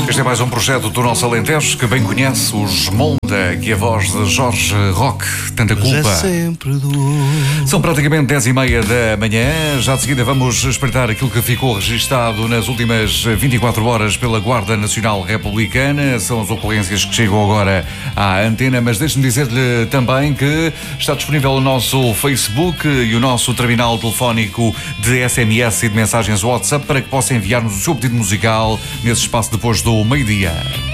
Este é mais um projeto do nosso Alentejo que bem conhece os Monda, que é a voz de Jorge Roque, tanta culpa. São praticamente 10h30 da manhã. Já de seguida vamos espreitar aquilo que ficou registado nas últimas 24 horas pela Guarda Nacional Republicana. São as ocorrências que chegam agora à antena, mas deixe-me dizer-lhe também que está disponível o nosso Facebook e o nosso terminal telefónico de SMS e de mensagens WhatsApp para que possa enviar-nos o seu pedido musical nesse espaço depois do meio-dia.